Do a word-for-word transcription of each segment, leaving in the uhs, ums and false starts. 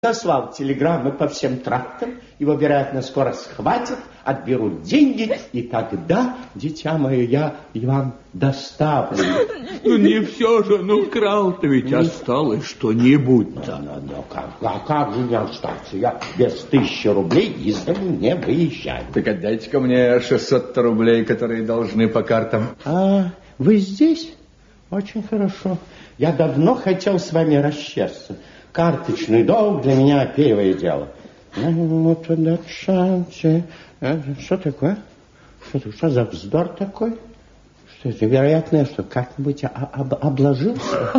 Заслал телеграммы по всем трактам, его, вероятно, скоро схватят, отберут деньги, и тогда, дитя мое, я и вам доставлю. Ну, не все же, ну, крал-то ведь осталось что-нибудь-то. Ну, ну, как, а как же не остаться? Я без тысячи рублей из дому не выезжаю. Так отдайте-ка мне шестьсот рублей, которые должны по картам. А, вы здесь? Очень хорошо. Я давно хотел с вами расчесться. Карточный долг для меня первое дело. Что такое? Что, что за вздор такой? Что это, вероятно, я что, как-нибудь об, обложился?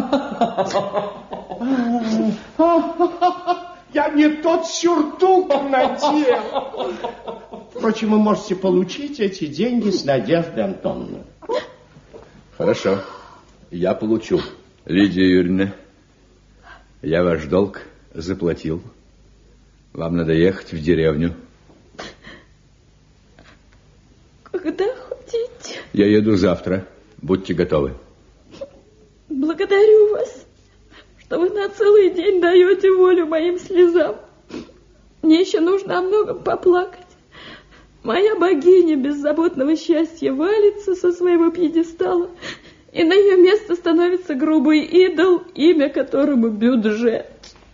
Я не тот сюртук надел. Впрочем, вы можете получить эти деньги с Надеждой Антоновной. Хорошо, я получу. Лидия Юрьевна, я ваш долг заплатил. Вам надо ехать в деревню. Когда хотите? Я еду завтра. Будьте готовы. Благодарю вас, что вы на целый день даете волю моим слезам. Мне еще нужно о многом поплакать. Моя богиня беззаботного счастья валится со своего пьедестала, и на ее место становится грубый идол, имя которому бюджет.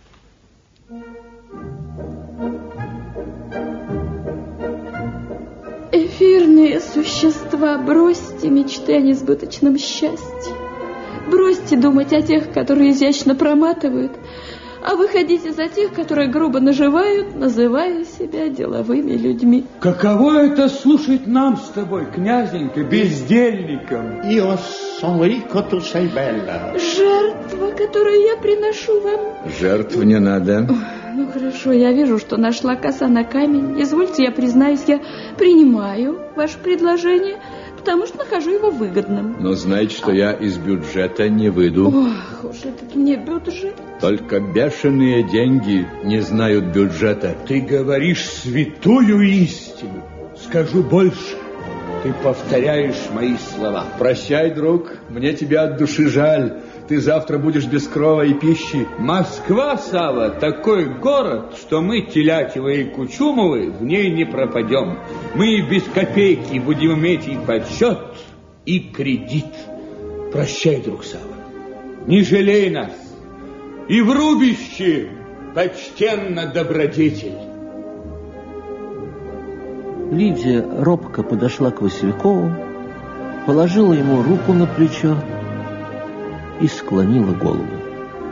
Эфирные существа, бросьте мечты о несбыточном счастье. Бросьте думать о тех, которые изящно проматывают, а выходите за тех, которые грубо наживают, называя себя деловыми людьми. Каково это слушать нам с тобой, князенька, бездельникам? Io sono ricco, tu sei bella. Жертва, которую я приношу вам. Жертв не надо. Ну хорошо, я вижу, что нашла коса на камень. Извольте, я признаюсь, я принимаю ваше предложение, потому что нахожу его выгодным. Но знайте, что я из бюджета не выйду. Ох, уж этот не бюджет. Только бешеные деньги не знают бюджета. Ты говоришь святую истину. Скажу больше. Ты повторяешь мои слова. Прощай, друг, мне тебя от души жаль. Ты завтра будешь без крова и пищи. Москва, Сава, такой город, что мы, Телятьевы и Кучумовы, в ней не пропадем. Мы и без копейки будем иметь и подсчет, и кредит. Прощай, друг Сава, не жалей нас. И в рубище почтенно добродетель. Лидия робко подошла к Василькову, положила ему руку на плечо и склонила голову.